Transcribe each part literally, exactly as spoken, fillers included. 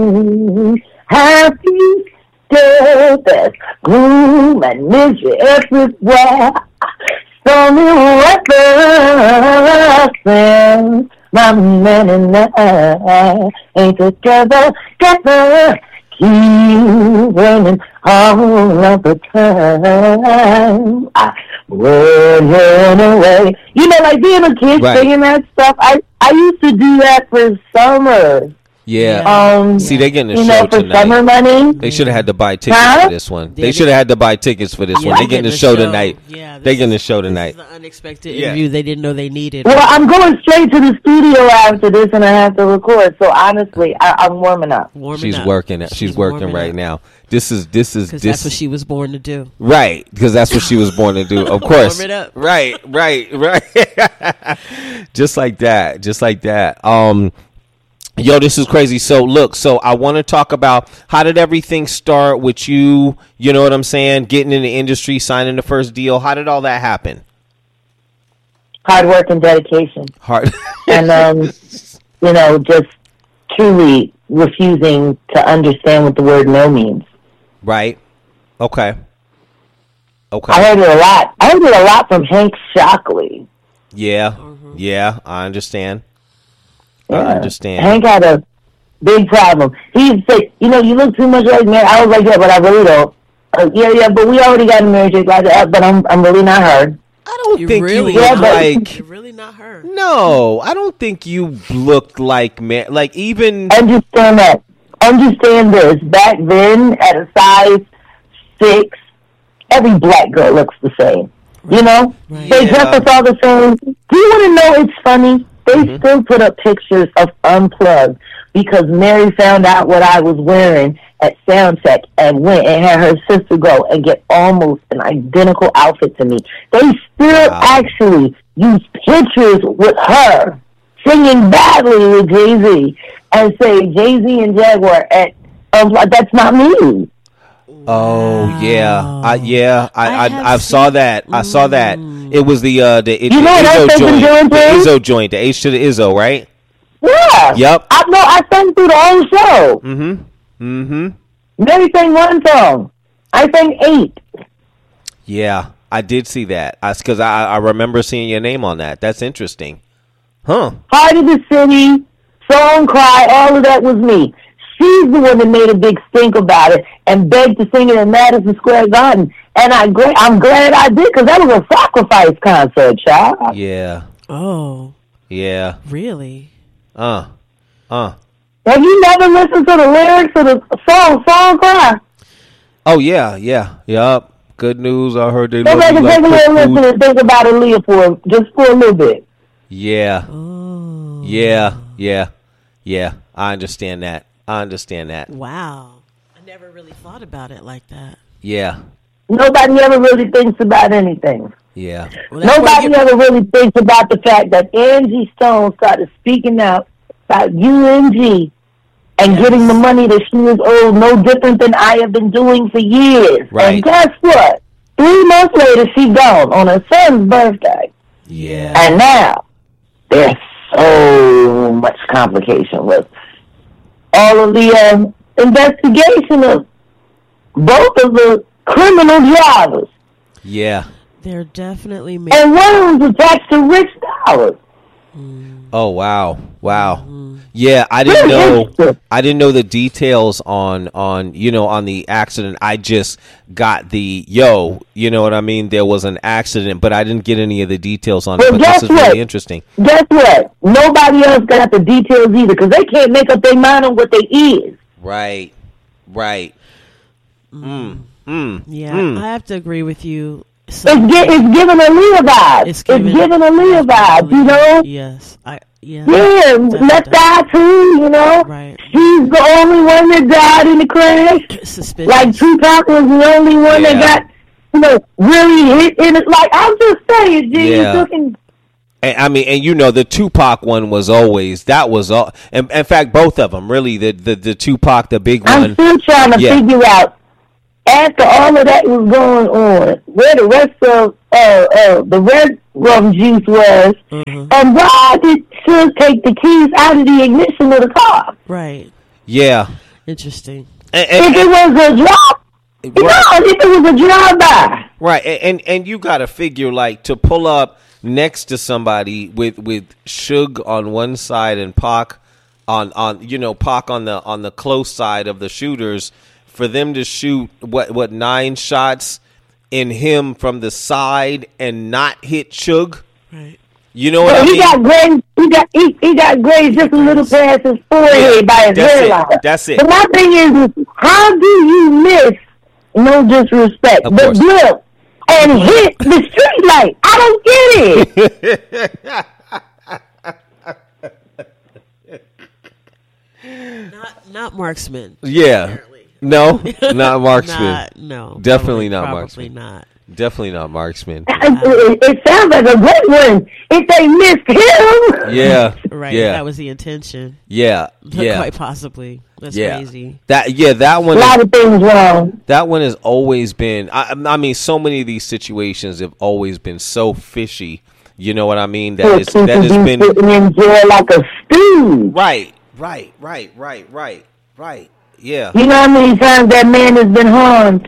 Happy day, there's gloom and misery everywhere. Stormy weather, friends, my man and I ain't together, together. Keep raining all of the time. I run away. You know, like being a kid right. singing that stuff. I I used to do that for summer. Yeah. Um, See, they getting a you show know, for tonight. Summer money. They should have had to buy tickets huh? for this one. They, they should have had to buy tickets for this yeah, one. They getting the show, show tonight. Yeah, they getting the show tonight. This is the unexpected yeah. interview they didn't know they needed. Well, I'm going straight to the studio after this, and I have to record. So honestly, I, I'm warming up. Warming she's up. working. She's, she's working right up. now. This is this is this. That's what she was born to do. Right, because that's what she was born to do. Of course. Warm it up. Right, right, right. Just like that. Just like that. Um. Yo, this is crazy. So, look, so I want to talk about how did everything start with you, you know what I'm saying, getting in the industry, signing the first deal. How did all that happen? Hard work and dedication. Hard. and, um, you know, just truly refusing to understand what the word no means. Right. Okay. Okay. I heard it a lot. I heard it a lot from Hank Shockley. Yeah. Mm-hmm. Yeah, I understand. Yeah. I understand. Hank had a big problem. He would say, you know, you look too much like Mary. I was like, yeah, but I really don't. Uh, yeah, yeah, but we already got married, like that, but I'm I'm really not her. I don't you think really you look yeah, like... You're really not her. No, I don't think you looked like... Ma- like, even... Understand that. Understand this. Back then, at a size six, every black girl looks the same. Right. You know? Right. They yeah. dress us all the same. Do you want to know it's funny? They mm-hmm. still put up pictures of Unplugged because Mary found out what I was wearing at Soundcheck and went and had her sister go and get almost an identical outfit to me. They still wow. actually use pictures with her singing badly with Jay-Z and say Jay-Z and Jaguar at Unplugged. That's not me. Oh yeah, I, yeah, I I, I, I saw that. I saw that. Mm. It was the uh the, it, you the know Izzo joint, doing, the Izzo joint, the H to the Izzo, right? Yeah. Yep. I know. I sang through the whole show. Mm-hmm. Mm-hmm. Mary sang one song. I sang eight. Yeah, I did see that. I because I I remember seeing your name on that. That's interesting. Huh. Heart of the City, Song Cry, all of that was me. She's the one that made a big stink about it and begged to sing it in Madison Square Garden. And I, I'm glad I did because that was a sacrifice concert, child. Yeah. Oh. Yeah. Really? Uh. Uh. Have you never listened to the lyrics of the song, Song Cry? Oh, yeah, yeah, yup. Good news, I heard they Go love back you and like take a little food. listen and think about Aaliyah for, just for a little bit. Yeah. Oh. Yeah, yeah, yeah. I understand that. I understand that. Wow. I never really thought about it like that. Yeah. Nobody ever really thinks about anything. Yeah. Well, Nobody you... ever really thinks about the fact that Angie Stone started speaking out about U N G and yes. getting the money that she was owed, no different than I have been doing for years. Right. And guess what? Three months later, she gone on her son's birthday. Yeah. And now, there's so much complication with all of the uh, investigation of both of the criminal drivers. Yeah. They're definitely made. And one was attached to Rich Dollars. Mm. Oh wow, wow. Mm-hmm. Yeah, I didn't know. I didn't know the details on on you know on the accident. I just got the yo. You know what I mean? There was an accident, but I didn't get any of the details on well, it. But guess this is what? really interesting. Guess what? Nobody else got the details either because they can't make up their mind on what they is. Right, right. Mm, mm, yeah, mm. I have to agree with you. So, it's, gi- it's giving a Leah vibe. It's giving, it's giving a Leah vibe, you know? Yes. I Yeah, yeah let's die too, you know? Right. She's the only one that died in the crash. Suspicious. Like Tupac was the only one yeah. that got, you know, really hit in it. Like, I'm just saying, G, yeah. looking... And, I mean, and you know, the Tupac one was always, that was all, and in fact, both of them, really, the, the, the Tupac, the big one. I'm still trying to yeah. figure out, after all of that was going on, where the rest of uh, uh, the red rum juice was, mm-hmm. and why did Suge take the keys out of the ignition of the car? Right. Yeah. Interesting. And, and, If it was a drop, and, no, right, if it was a drive-by. right, and, and and you got to figure like to pull up next to somebody with with Suge on one side and Pac on on you know Pac on the on the close side of the shooters, for them to shoot what what nine shots in him from the side and not hit Suge. Right. You know what So I he mean? got grazed. He got he, he got grazed just a little past his forehead Yeah, by his that's it. hairline. That's it. But my thing is, how do you miss? No disrespect, Of but course. look and hit the street light. I don't get it. Not not marksman. Yeah. Apparently. No, not marksman. Not, no. Definitely probably, not probably marksman. not. Definitely not marksman. it, it sounds like a good one. If they missed him, Yeah. Right. Yeah. That was the intention. Yeah. Yeah. Quite possibly. That's Yeah. crazy. That yeah, that a one lot is, of things wrong. that one has always been I, I mean so many of these situations have always been so fishy. You know what I mean? That is People that has be been sitting in jail like a stew. right. Right, right, right, right, right. Yeah. You know how many times that man has been harmed?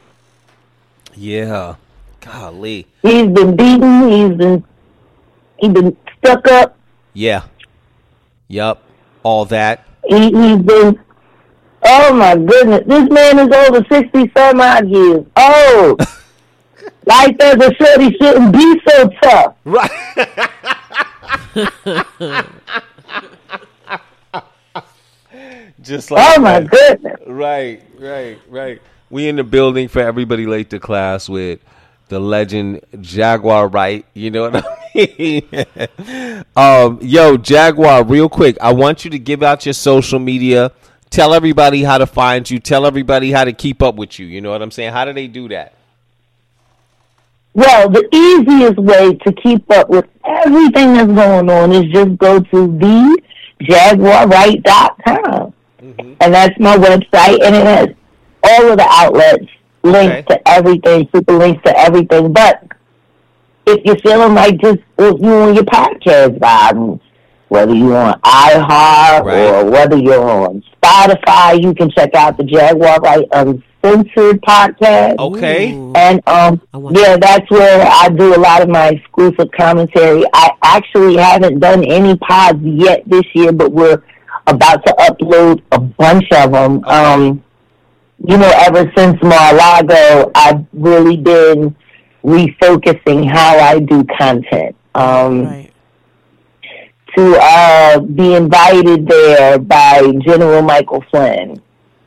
Yeah. Golly. He's been beaten. He's been he's been stuck up. Yeah. Yup. All that. He, he's been. Oh my goodness, this man is over sixty some odd years old. Life as a shorty shouldn't be so tough. Right. Just like Oh my that. goodness. Right, right, right. We in the building for everybody late to class with the legend Jaguar Wright. You know what I mean? um, yo, Jaguar, real quick, I want you to give out your social media. Tell everybody how to find you. Tell everybody how to keep up with you. You know what I'm saying? How do they do that? Well, the easiest way to keep up with everything that's going on is just go to the jaguar wright dot com. Mm-hmm. And that's my website, and it has all of the outlets, links Okay. to everything, super links to everything. But if you're feeling like just if you on your podcast vibes, whether you're on iHeart Right. or whether you're on Spotify, you can check out the Jaguar Wright Uncensored podcast. Okay. Ooh. And um, I want yeah, that's where I do a lot of my exclusive commentary. I actually haven't done any pods yet this year, but we're about to upload a bunch of them. Um, you know, ever since Mar-a-Lago, I've really been refocusing how I do content. Um, Right. To uh, be invited there by General Michael Flynn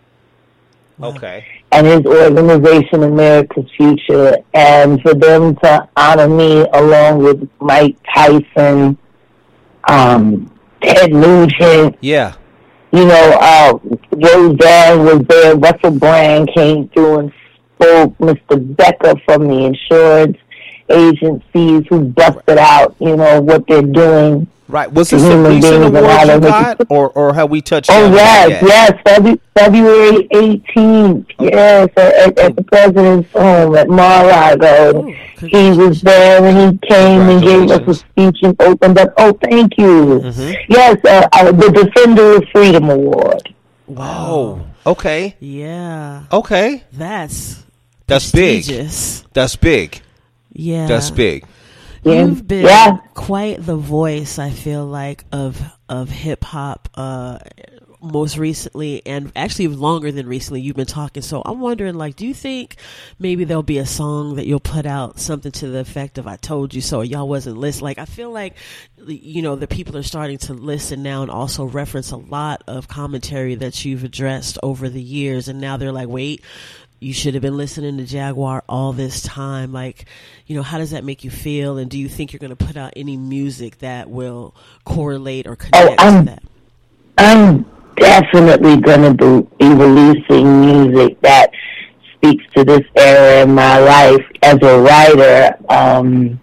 Okay. and his organization, America's Future, and for them to honor me along with Mike Tyson, um, Ted Nugent, Yeah. you know, uh, Roseanne was there, Russell Brand came through and spoke, Mister Becker from the insurance agencies who busted out, you know, what they're doing. Right. Was this a Human recent beings and award how you they make got, it- or or have we touched Oh, on that yes, yet? yes, Febu- February eighteenth, yes, at, at the president's home at Mar-a-Lago. Ooh, He was there and he came and gave us a speech and opened up. Oh, thank you. Mhm. Yes, uh, uh, the Defender of Freedom Award. Oh. Okay. Yeah. Okay. That's That's big. prestigious. That's big. Yeah. That's big. Yeah. You've been Yeah. quite the voice, I feel like, of of hip hop. Uh, most recently, and actually longer than recently, you've been talking. So I'm wondering, like, do you think maybe there'll be a song that you'll put out, something to the effect of "I told you so," or "Y'all wasn't listening"? Like, I feel like, you know, the people are starting to listen now and also reference a lot of commentary that you've addressed over the years, and now they're like, wait. You should have been listening to Jaguar all this time. Like, you know, how does that make you feel? And do you think you're going to put out any music that will correlate or connect I'm- to that? I'm definitely going to be releasing music that speaks to this era in my life. As a writer, um,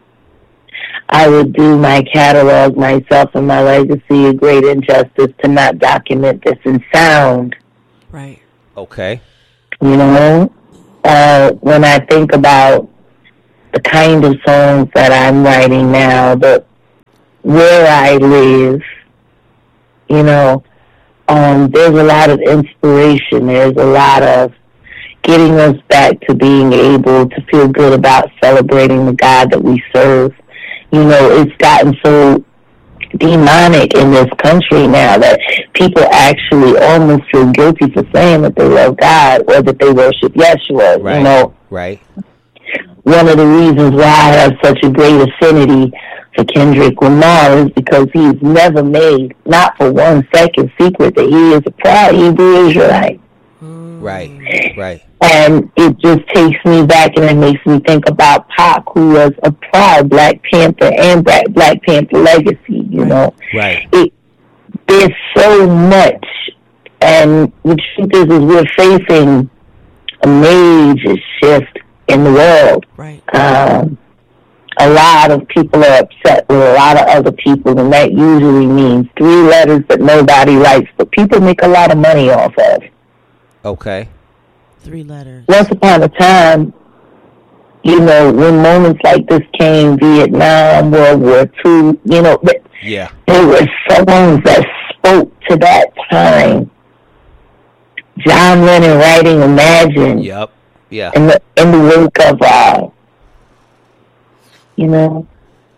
I would do my catalog myself and my legacy a great injustice to not document this in sound. Right. Okay. You know, uh, when I think about the kind of songs that I'm writing now, the where I live, you know, um, there's a lot of inspiration. There's a lot of getting us back to being able to feel good about celebrating the God that we serve. You know, it's gotten so demonic in this country now that people actually almost feel guilty for saying that they love God or that they worship Yeshua. Right. You know, right. One of the reasons why I have such a great affinity for Kendrick Lamar is because he's never made, not for one second, secret that he is a proud Hebrew Israelite. Right, right. And it just takes me back and it makes me think about Pac, who was a proud Black Panther and Black, Black Panther legacy, you know. Right. It, there's so much. And the truth is, is we're facing a major shift in the world. Right. Um, a lot of people are upset with a lot of other people, and that usually means three letters that nobody writes, but people make a lot of money off of. Okay. Three letters. Once upon a time, you know, when moments like this came, Vietnam, World War Two, you know, yeah, there were songs that spoke to that time. John Lennon writing Imagine. Yep. Yeah. In the in the wake of, uh, you know,